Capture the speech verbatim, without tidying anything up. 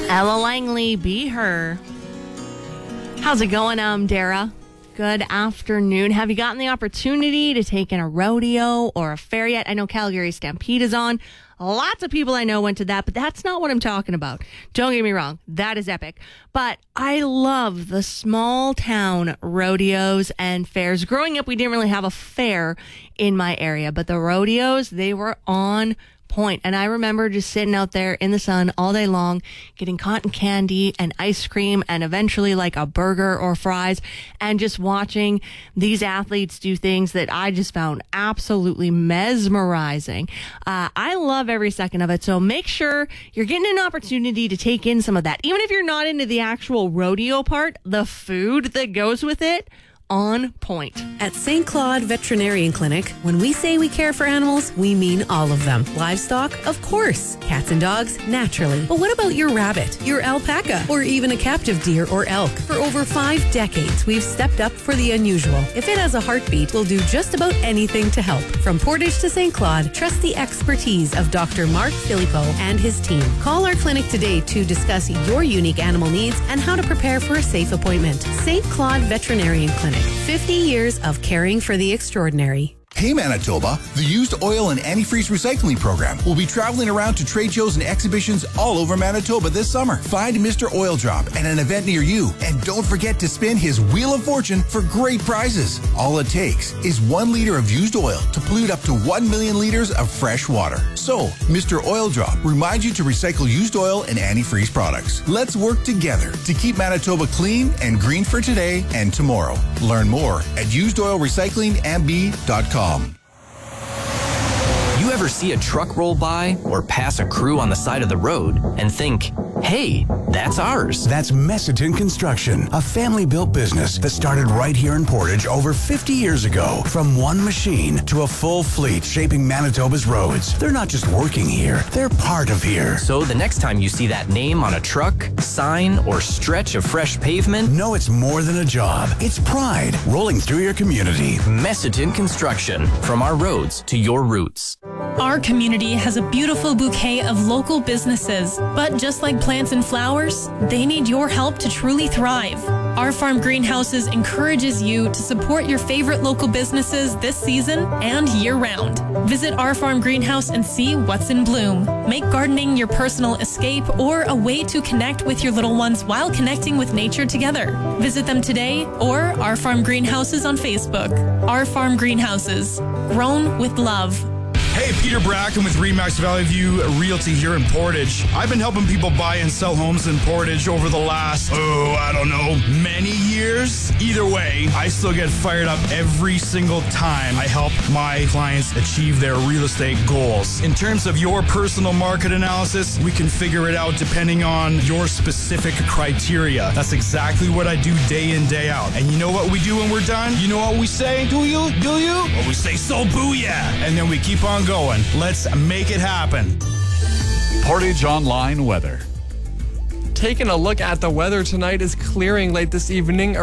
Ella Langley, Be Her. How's it going, um, Dara? Good afternoon. Have you gotten the opportunity to take in a rodeo or a fair yet? I know Calgary Stampede is on. Lots of people I know went to that, but that's not what I'm talking about. Don't get me wrong. That is epic. But I love the small town rodeos and fairs. Growing up, we didn't really have a fair in my area, but the rodeos, they were on point. And I remember just sitting out there in the sun all day long, getting cotton candy and ice cream and eventually like a burger or fries, and just watching these athletes do things that I just found absolutely mesmerizing. Uh, I love every second of it. So make sure you're getting an opportunity to take in some of that. Even if you're not into the actual rodeo part, the food that goes with it, on point. At Saint Claude Veterinarian Clinic, when we say we care for animals, we mean all of them. Livestock, of course. Cats and dogs, naturally. But what about your rabbit, your alpaca, or even a captive deer or elk? For over five decades, we've stepped up for the unusual. If it has a heartbeat, we'll do just about anything to help. From Portage to Saint Claude, trust the expertise of Doctor Mark Filippo and his team. Call our clinic today to discuss your unique animal needs and how to prepare for a safe appointment. Saint Claude Veterinarian Clinic. fifty years of caring for the extraordinary. Hey Manitoba, the Used Oil and Antifreeze Recycling Program will be traveling around to trade shows and exhibitions all over Manitoba this summer. Find Mister Oil Drop at an event near you, and don't forget to spin his Wheel of Fortune for great prizes. All it takes is one liter of used oil to pollute up to one million liters of fresh water. So, Mister Oil Drop reminds you to recycle used oil and antifreeze products. Let's work together to keep Manitoba clean and green for today and tomorrow. Learn more at used oil recycling m b dot com. You ever see a truck roll by or pass a crew on the side of the road and think, hey, that's ours? That's Messiton Construction, a family-built business that started right here in Portage over fifty years ago. From one machine to a full fleet shaping Manitoba's roads. They're not just working here, they're part of here. So the next time you see that name on a truck, sign, or stretch of fresh pavement, know it's more than a job. It's pride rolling through your community. Messiton Construction, from our roads to your roots. Our community has a beautiful bouquet of local businesses, but just like plants and flowers, they need your help to truly thrive. Our Farm Greenhouses encourages you to support your favorite local businesses this season and year-round. Visit Our Farm Greenhouse and see what's in bloom. Make gardening your personal escape or a way to connect with your little ones while connecting with nature together. Visit them today or Our Farm Greenhouses on Facebook. Our Farm Greenhouses, grown with love. Hey, Peter Bracken with Remax Valley View Realty here in Portage. I've been helping people buy and sell homes in Portage over the last, oh, I don't know, many years. Either way, I still get fired up every single time I help my clients achieve their real estate goals. In terms of your personal market analysis, we can figure it out depending on your specific criteria. That's exactly what I do day in, day out. And you know what we do when we're done? You know what we say? Do you? Do you? Well, we say, so booyah! And then we keep on going. Let's make it happen. Portage Online weather. Taking a look at the weather tonight is clearing late this evening.